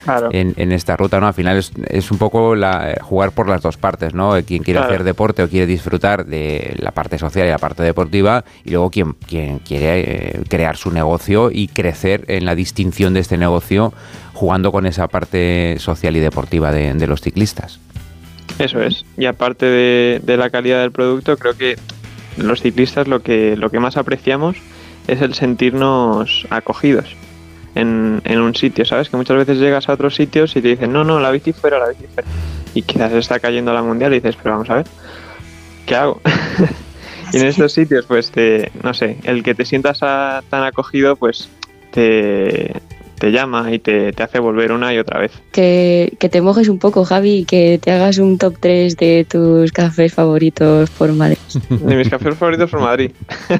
claro, en esta ruta, ¿no? Al final es un poco jugar por las dos partes, ¿no? Quien quiere hacer deporte o quiere disfrutar de la parte social y la parte deportiva, y luego quien quiere crear su negocio y crecer en la distinción de este negocio jugando con esa parte social y deportiva de los ciclistas. Eso es. Y aparte de la calidad del producto, creo que los ciclistas lo que más apreciamos es el sentirnos acogidos en un sitio, ¿sabes? Que muchas veces llegas a otros sitios y te dicen, no, la bici fuera. Y quizás está cayendo la mundial y dices, pero vamos a ver, ¿qué hago? Y en estos sitios, pues, no sé, el que te sientas tan acogido, pues, te llama y te hace volver una y otra vez. Que te mojes un poco, Javi, y que te hagas un top 3 de tus cafés favoritos por Madrid. De mis cafés favoritos por Madrid.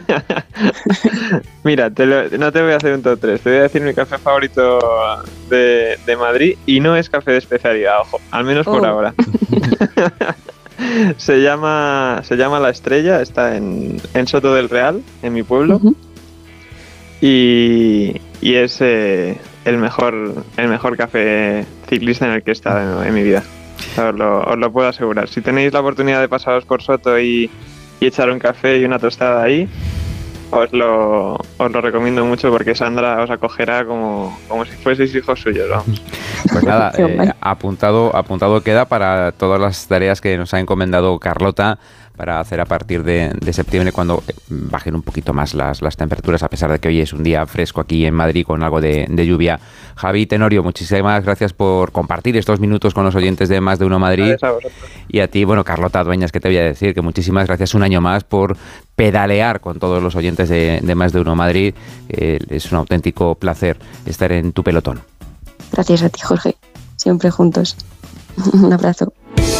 Mira, no te voy a hacer un top 3, te voy a decir mi café favorito de Madrid, y no es café de especialidad, ojo, al menos por ahora. Se llama La Estrella, está en Soto del Real, en mi pueblo. Uh-huh. Y es el mejor café ciclista en el que he estado en mi vida. Os lo puedo asegurar. Si tenéis la oportunidad de pasaros por Soto y echar un café y una tostada ahí, os lo recomiendo mucho, porque Sandra os acogerá como si fueseis hijos suyos, vamos. Pues nada, apuntado queda para todas las tareas que nos ha encomendado Carlota para hacer a partir de septiembre, cuando bajen un poquito más las temperaturas, a pesar de que hoy es un día fresco aquí en Madrid con algo de lluvia. Javi Tenorio, muchísimas gracias por compartir estos minutos con los oyentes de Más de Uno Madrid. Y a ti, bueno, Carlota Dueñas, ¿qué te voy a decir? Que muchísimas gracias un año más por pedalear con todos los oyentes de Más de Uno Madrid. Es un auténtico placer estar en tu pelotón. Gracias a ti, Jorge. Siempre juntos. Un abrazo.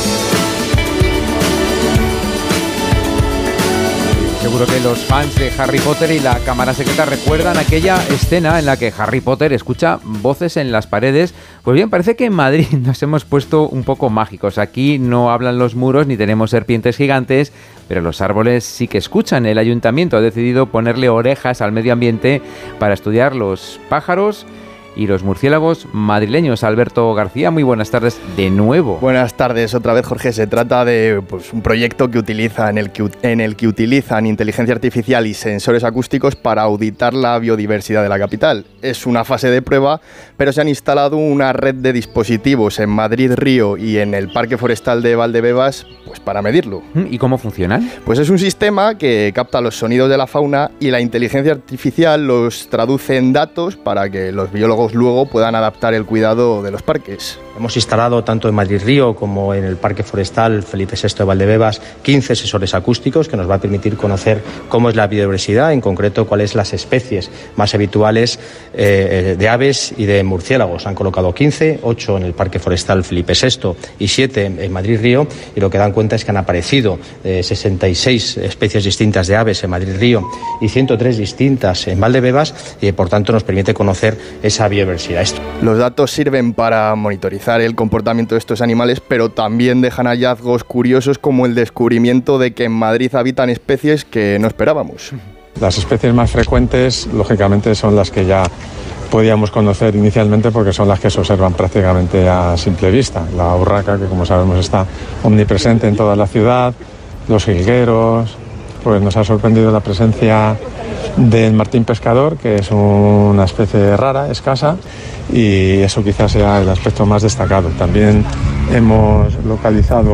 Seguro que los fans de Harry Potter y la cámara secreta recuerdan aquella escena en la que Harry Potter escucha voces en las paredes. Pues bien, parece que en Madrid nos hemos puesto un poco mágicos. Aquí no hablan los muros ni tenemos serpientes gigantes, pero los árboles sí que escuchan. El ayuntamiento ha decidido ponerle orejas al medio ambiente para estudiar los pájaros y los murciélagos madrileños. Alberto García, muy buenas tardes de nuevo. Buenas tardes otra vez, Jorge. Se trata de un proyecto que en el que utilizan inteligencia artificial y sensores acústicos para auditar la biodiversidad de la capital. Es una fase de prueba, pero se han instalado una red de dispositivos en Madrid Río y en el Parque Forestal de Valdebebas, pues para medirlo. ¿Y cómo funcionan? Pues es un sistema que capta los sonidos de la fauna y la inteligencia artificial los traduce en datos para que los biólogos luego puedan adaptar el cuidado de los parques. Hemos instalado tanto en Madrid Río como en el Parque Forestal Felipe VI de Valdebebas 15 sensores acústicos que nos va a permitir conocer cómo es la biodiversidad, en concreto cuáles las especies más habituales de aves y de murciélagos. Han colocado 15, 8 en el Parque Forestal Felipe VI y 7 en Madrid Río, y lo que dan cuenta es que han aparecido 66 especies distintas de aves en Madrid Río y 103 distintas en Valdebebas, y por tanto nos permite conocer esa biodiversidad. Los datos sirven para monitorizar el comportamiento de estos animales, pero también dejan hallazgos curiosos, como el descubrimiento de que en Madrid habitan especies que no esperábamos. Las especies más frecuentes, lógicamente, son las que ya podíamos conocer inicialmente, porque son las que se observan prácticamente a simple vista. La urraca, que como sabemos está omnipresente en toda la ciudad, los jilgueros, pues nos ha sorprendido la presencia del martín pescador, que es una especie rara, escasa, y eso quizás sea el aspecto más destacado. También hemos localizado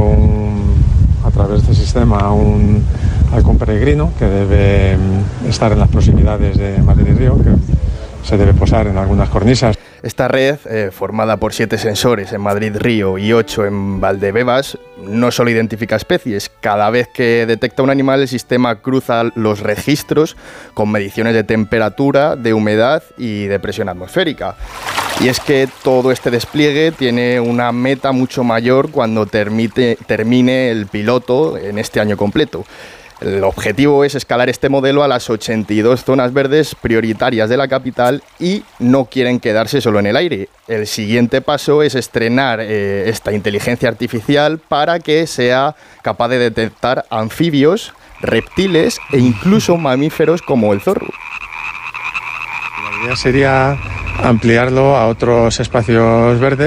a través de este sistema un halcón peregrino que debe estar en las proximidades de Madrid Río, que se debe posar en algunas cornisas. Esta red, formada por 7 sensores en Madrid Río y 8 en Valdebebas, no solo identifica especies. Cada vez que detecta un animal, el sistema cruza los registros con mediciones de temperatura, de humedad y de presión atmosférica. Y es que todo este despliegue tiene una meta mucho mayor cuando termine el piloto en este año completo. El objetivo es escalar este modelo a las 82 zonas verdes prioritarias de la capital, y no quieren quedarse solo en el aire. El siguiente paso es estrenar esta inteligencia artificial para que sea capaz de detectar anfibios, reptiles e incluso mamíferos como el zorro. La idea sería ampliarlo a otros espacios verdes